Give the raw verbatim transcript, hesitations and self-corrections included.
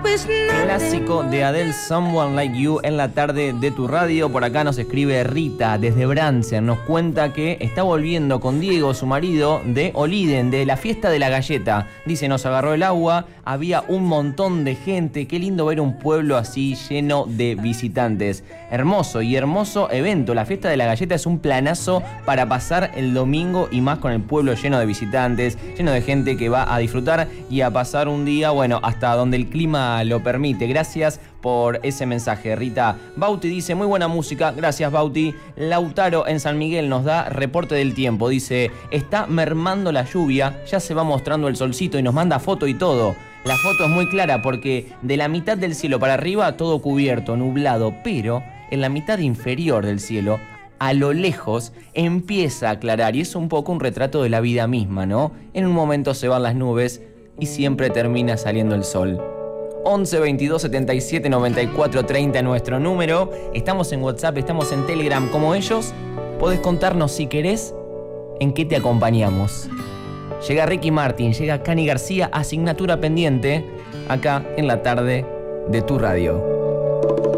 Clásico de Adele, Someone Like You, en la tarde de tu radio. Por acá nos escribe Rita desde Bransen. Nos cuenta que está volviendo con Diego, su marido, de Oliden, de la fiesta de la galleta. Dice, nos agarró el agua, había un montón de gente. Qué lindo ver un pueblo así lleno de visitantes. Hermoso y hermoso evento. La fiesta de la galleta es un planazo para pasar el domingo y más con el pueblo lleno de visitantes, lleno de gente que va a disfrutar y a pasar un día, bueno, hasta donde el clima lo permite. Gracias por ese mensaje, Rita. Bauti dice, muy buena música. Gracias, Bauti. Lautaro en San Miguel nos da reporte del tiempo. Dice, está mermando la lluvia, ya se va mostrando el solcito y nos manda foto y todo. La foto es muy clara porque de la mitad del cielo para arriba todo cubierto, nublado, pero en la mitad inferior del cielo, a lo lejos, empieza a aclarar y es un poco un retrato de la vida misma, ¿no? En un momento se van las nubes y siempre termina saliendo el sol. once veintidós setenta y siete noventa y cuatro treinta nuestro número. Estamos en WhatsApp, estamos en Telegram como ellos. Podés contarnos si querés en qué te acompañamos. Llega Ricky Martin, llega Cani García, asignatura pendiente, acá en la tarde de tu radio.